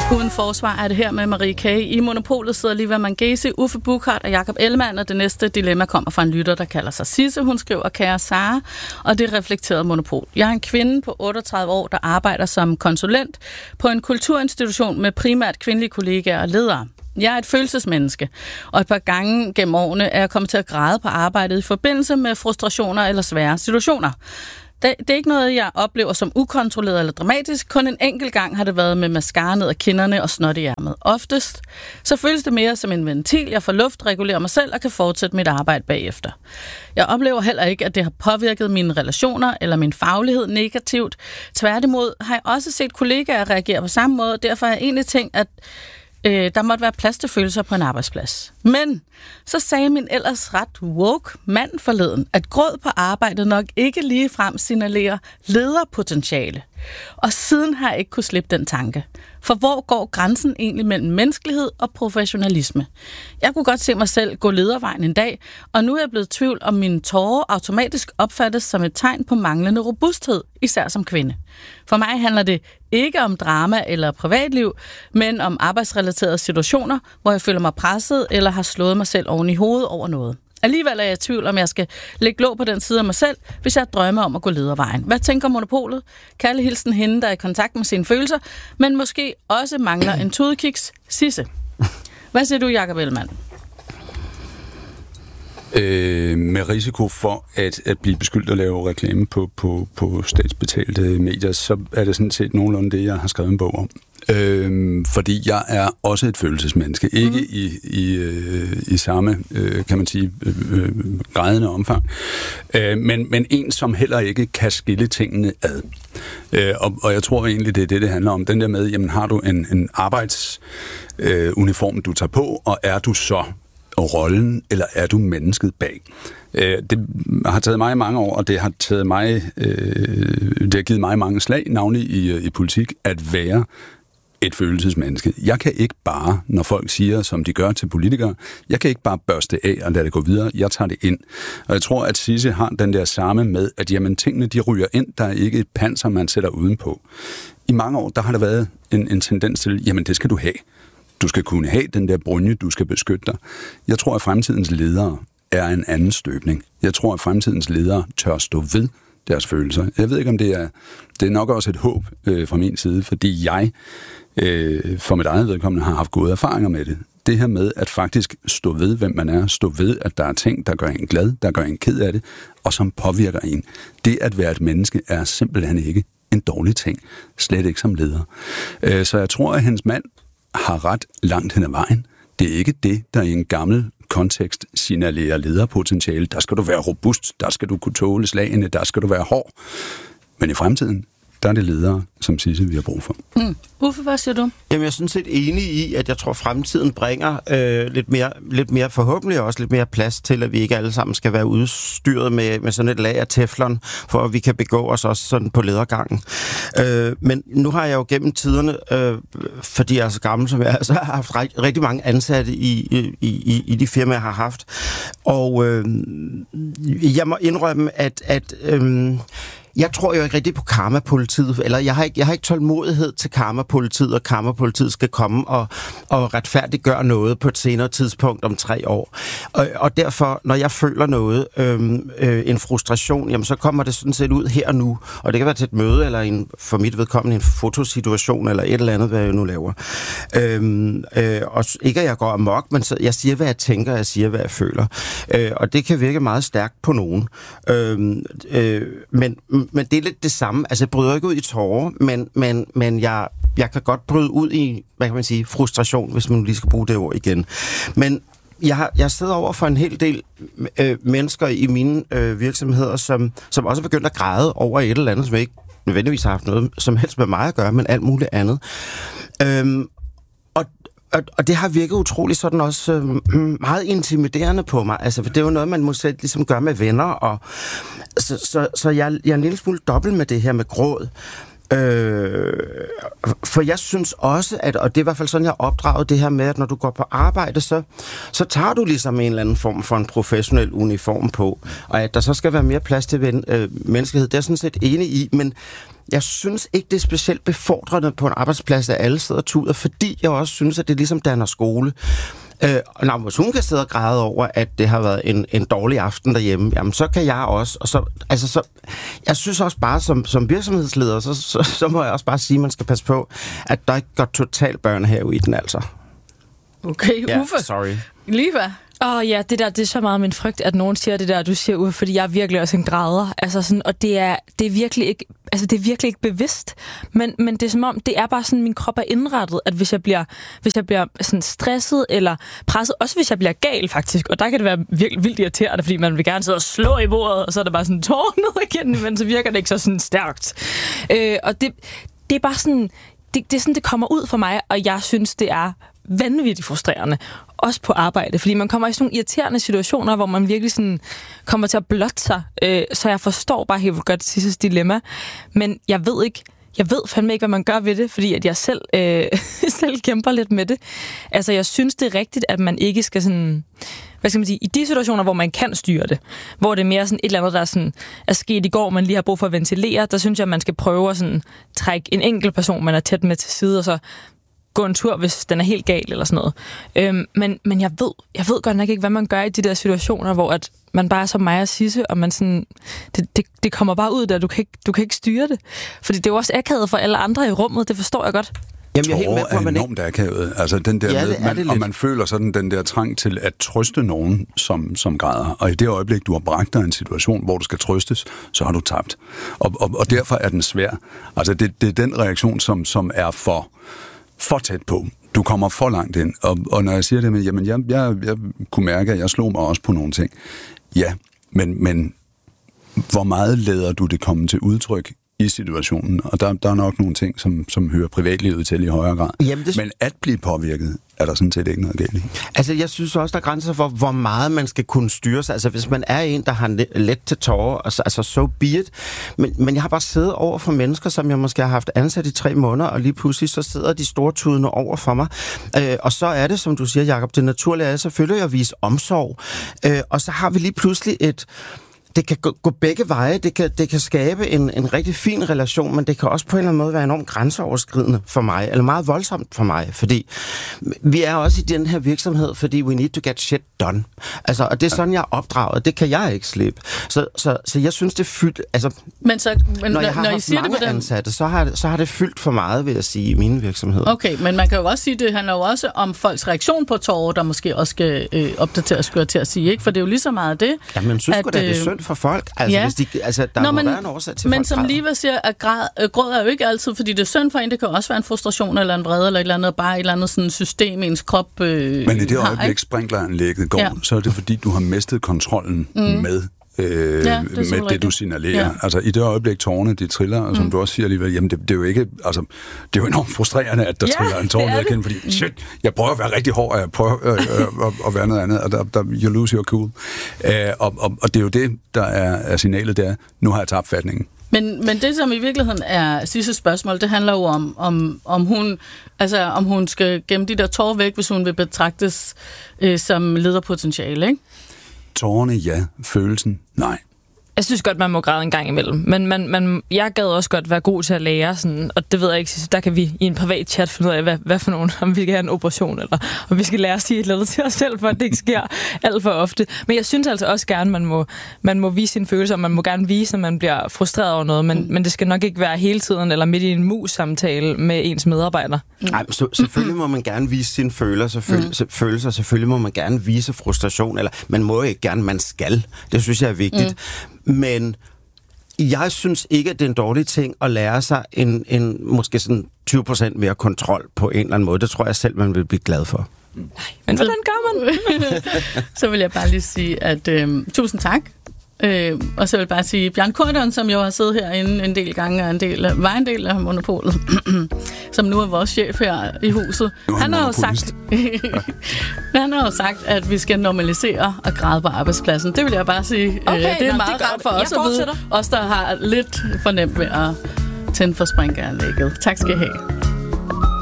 Uden forsvar er det her med Marie K. I Monopolet sidder Liva Mangesi, Uffe Buchhardt og Jakob Ellemann, og det næste dilemma kommer fra en lytter, der kalder sig Sisse. Hun skriver, kære Sara, og det reflekterede Monopol. Jeg er en kvinde på 38 år, der arbejder som konsulent på en kulturinstitution med primært kvindelige kollegaer og ledere. Jeg er et følelsesmenneske, og et par gange gennem årene er jeg kommet til at græde på arbejdet i forbindelse med frustrationer eller svære situationer. Det er ikke noget, jeg oplever som ukontrolleret eller dramatisk. Kun en enkelt gang har det været med mascara ned ad kinderne og snot i ærmet. Oftest så føles det mere som en ventil. Jeg får luft, regulerer mig selv og kan fortsætte mit arbejde bagefter. Jeg oplever heller ikke, at det har påvirket mine relationer eller min faglighed negativt. Tværtimod har jeg også set kollegaer reagere på samme måde, og derfor har jeg egentlig tænkt, at der måtte være plads til følelser på en arbejdsplads. Men så sagde min ellers ret woke mand forleden, at gråd på arbejdet nok ikke ligefrem signalerer lederpotentiale. Og siden har jeg ikke kunne slippe den tanke. For hvor går grænsen egentlig mellem menneskelighed og professionalisme? Jeg kunne godt se mig selv gå ledervejen en dag, og nu er jeg blevet i tvivl om mine tårer automatisk opfattes som et tegn på manglende robusthed, især som kvinde. For mig handler det ikke om drama eller privatliv, men om arbejdsrelaterede situationer, hvor jeg føler mig presset eller har slået mig selv oven i hovedet over noget. Alligevel er jeg i tvivl, om jeg skal lægge låg på den side af mig selv, hvis jeg drømmer om at gå ledervejen. Hvad tænker Monopolet? Kærlig hilsen hende, der er i kontakt med sine følelser, men måske også mangler en tudekiks. Sisse. Hvad siger du, Jakob Ellemann? Med risiko for at blive beskyldt at lave reklame på statsbetalte medier, så er det sådan set nogenlunde det, jeg har skrevet en bog om. Fordi jeg er også et følelsesmenneske. Ikke i samme, kan man sige, grædende omfang. Men en, som heller ikke kan skille tingene ad. Og jeg tror egentlig, det er det handler om. Den der med, jamen har du en arbejdsuniform, du tager på, og er du så rollen, eller er du mennesket bag? Det har taget mig mange år, og det har taget mig, det har givet mig mange slag, navnlig i politik, at være et følelsesmenneske. Jeg kan ikke bare, når folk siger, som de gør til politikere, jeg kan ikke bare børste af og lade det gå videre. Jeg tager det ind. Og jeg tror, at Sisse har den der samme med, at jamen, tingene de ryger ind, der er ikke et panser, man sætter udenpå. I mange år, der har der været en tendens til, jamen det skal du have. Du skal kunne have den der brynje, du skal beskytte dig. Jeg tror, at fremtidens ledere er en anden støbning. Jeg tror, at fremtidens ledere tør stå ved deres følelser. Jeg ved ikke, om det er nok også et håb fra min side, fordi jeg for mit eget vedkommende har haft gode erfaringer med det. Det her med at faktisk stå ved, hvem man er, stå ved, at der er ting, der gør en glad, der gør en ked af det, og som påvirker en. Det at være et menneske er simpelthen ikke en dårlig ting. Slet ikke som leder. Så jeg tror, at hendes mand har ret langt hen ad vejen. Det er ikke det, der i en gammel kontekst signalerer lederpotentiale. Der skal du være robust, der skal du kunne tåle slagene, der skal du være hård. Men i fremtiden, der er det ledere, som Sisse, vi har brug for. Uffe, hvad siger du? Jamen, jeg er sådan set enig i, at jeg tror, fremtiden bringer lidt mere forhåbentlig også lidt mere plads til, at vi ikke alle sammen skal være udstyret med sådan et lag af teflon, for at vi kan begå os også sådan på ledergangen. Men nu har jeg jo gennem tiderne, fordi jeg er så gammel som jeg er, så har jeg haft rigtig mange ansatte i de firmaer, jeg har haft. Og jeg må indrømme, at jeg tror jo ikke rigtig på karmapolitiet, eller jeg har ikke tålmodighed til karmapolitiet, og karmapolitiet skal komme og retfærdiggøre noget på et senere tidspunkt om 3 år. Og derfor, når jeg føler noget, en frustration, jamen så kommer det sådan set ud her og nu. Og det kan være til et møde, eller for mit vedkommende en fotosituation, eller et eller andet, hvad jeg nu laver. Og ikke at jeg går amok, men jeg siger, hvad jeg tænker, jeg siger, hvad jeg føler. Og det kan virke meget stærkt på nogen. Men det er lidt det samme. Altså, jeg bryder ikke ud i tårer, men jeg kan godt bryde ud i, hvad kan man sige, frustration, hvis man lige skal bruge det ord igen. Men jeg sidder over for en hel del mennesker i mine virksomheder, som også er begyndt at græde over et eller andet, som ikke nødvendigvis har haft noget som helst med mig at gøre, men alt muligt andet. Og det har virket utroligt sådan også meget intimiderende på mig. Altså, for det er jo noget, man måske ligesom gør med venner. Og så jeg er en lille smule dobbelt med det her med gråd. For jeg synes også, og det er i hvert fald sådan, jeg har opdraget det her med, at når du går på arbejde, så tager du ligesom en eller anden form for en professionel uniform på. Og at der så skal være mere plads til menneskelighed, det er jeg sådan set enig i, men Jeg synes ikke, det er specielt befordrende på en arbejdsplads, at alle sidder og tuder, fordi jeg også synes, at det ligesom danner skole. Og hvis hun kan sidde og græde over, at det har været en dårlig aften derhjemme, jamen så kan jeg også. Og så jeg synes også bare, som virksomhedsleder, så må jeg også bare sige, at man skal passe på, at der ikke går total børnehave i den, altså. Okay, Uffe. Yeah, sorry. Liva. Ja, det er så meget min frygt, at nogen siger det der, du siger, Uffe, fordi jeg er virkelig også en græder. Altså sådan, og det er virkelig ikke, altså det er virkelig ikke bevidst, men det er som om, det er bare sådan, min krop er indrettet, at hvis jeg bliver sådan stresset eller presset, også hvis jeg bliver gal faktisk, og der kan det være virkelig vildt irriterende, fordi man vil gerne sidde og slå i bordet, og så er der bare sådan tårnet igen, men så virker det ikke så sådan stærkt. Og det er bare sådan, det er sådan, det kommer ud for mig, og jeg synes, det er vanvittigt frustrerende. Også på arbejde, fordi man kommer i sådan nogle irriterende situationer, hvor man virkelig sådan kommer til at blotte sig. Så jeg forstår bare helt godt Sisses dilemma. Men jeg ved fandme ikke, hvad man gør ved det, fordi at jeg selv kæmper lidt med det. Altså, jeg synes, det er rigtigt, at man ikke skal sådan... Hvad skal man sige? I de situationer, hvor man kan styre det, hvor det er mere sådan et eller andet, der sådan er sket i går, man lige har brug for at ventilere, der synes jeg, at man skal prøve at sådan trække en enkelt person, man er tæt med til side, og så gå en tur, hvis den er helt gal eller sådan noget. Men jeg ved godt nok ikke, hvad man gør i de der situationer, hvor at man bare er som mig og Sisse, og man sådan, det kommer bare ud der, du kan ikke styre det. Fordi det er jo også akavet for alle andre i rummet, det forstår jeg godt. Jamen, jeg er helt med på, at man enormt akavet. Altså den der og man føler sådan den der trang til at trøste nogen, som græder. Og i det øjeblik, du har bragt dig en situation, hvor du skal trøstes, så har du tabt. Og derfor er den svær. Altså det er den reaktion, som er for tæt på. Du kommer for langt ind. Og når jeg siger det, jamen jeg kunne mærke, at jeg slog mig også på nogle ting. Ja, men hvor meget lader du det komme til udtryk i situationen? Og der er nok nogle ting, som hører privatlivet til i højere grad. Jamen, men at blive påvirket, er der sådan set ikke noget galt i. Altså, jeg synes også, der er grænser for, hvor meget man skal kunne styre sig. Altså, hvis man er en, der har let til tårer, altså so be it. Men jeg har bare siddet over for mennesker, som jeg måske har haft ansat i 3 måneder, og lige pludselig så sidder de store tudene over for mig. Og så er det, som du siger, Jacob, det naturlige er selvfølgelig at vise omsorg. Og så har vi lige pludselig det kan gå begge veje. Det kan skabe en rigtig fin relation, men det kan også på en eller anden måde være enormt grænseoverskridende for mig, eller meget voldsomt for mig, fordi vi er også i den her virksomhed, fordi we need to get shit done. Altså, og det er sådan, jeg er opdraget. Det kan jeg ikke slippe. Så jeg synes, det er fyldt... Altså, men når jeg har haft mange ansatte, så har det fyldt for meget, vil jeg sige, i mine virksomheder. Okay, men man kan jo også sige, det handler jo også om folks reaktion på tårer, der måske også skal opdateres, skulle jeg til at sige, ikke? For det er jo lige så meget det. Ja, men synes du, det er synd for folk? Altså, hvis der må være en årsag til, men som Liva siger, at gråd er jo ikke altid, fordi det er synd for en. Det kan også være en frustration eller en vrede eller et eller andet, bare et eller andet sådan system, ens krop men i det øjeblik, sprinkleranlægget går, så er det fordi, du har mistet kontrollen med med det, du signalerer. Ja. Altså, i det øjeblik, tårerne, de triller, og som du også siger alligevel, jamen, det er jo ikke, altså, det er jo enormt frustrerende, at der triller en tårne ned igen, fordi, shit, jeg prøver at være rigtig hård, og jeg prøver at være noget andet, og der you lose your cool. Og det er jo det, der er signalet der. Nu har jeg tabt fatningen. Men det, som i virkeligheden er sidste spørgsmål, det handler jo om hun skal gemme de der tårer væk, hvis hun vil betragtes som lederpotentiale, ikke? Tårerne, ja. Følelsen, nej. Jeg synes godt, man må græde en gang imellem. Men jeg gad også godt være god til at lære, sådan, og det ved jeg ikke, der kan vi i en privat chat finde ud af, hvad for nogen, om vi skal have en operation, eller om vi skal lære at sige et eller andet til os selv, for at det ikke sker alt for ofte. Men jeg synes altså også gerne, man må vise sine følelser, og man må gerne vise, at man bliver frustreret over noget, men det skal nok ikke være hele tiden, eller midt i en mus-samtale med ens medarbejder. Nej, selvfølgelig må man gerne vise sine følelser, selvfølgelig må man gerne vise frustration, eller man må ikke gerne, man skal. Det synes jeg er vigtigt. Men jeg synes ikke, at det er en dårlig ting at lære sig en måske sådan 20% mere kontrol på en eller anden måde. Det tror jeg selv, man vil blive glad for. Nej, men hvordan gør man? Så vil jeg bare lige sige, at tusind tak. Og så vil jeg bare sige, Bjørn Corydon, som jo har siddet herinde en del gange, og var en del af Monopolet, som nu er vores chef her i huset. Han har jo sagt, at vi skal normalisere at græde på arbejdspladsen. Det vil jeg bare sige. Okay, det er meget rart for os at vide. Os, der har lidt for nemt ved at tænde for sprinkeranlægget. Tak skal I have.